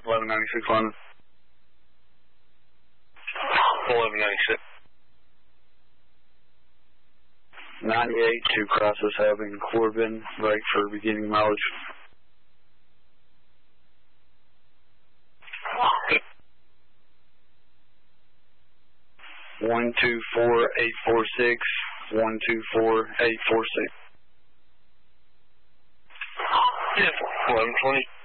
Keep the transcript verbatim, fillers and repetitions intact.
eleven ninety-six London. eleven ninety-six. ninety-eight to Crosses having Corbin, right for beginning mileage. one two four eight four six, one two four eight four six. eleven twenty.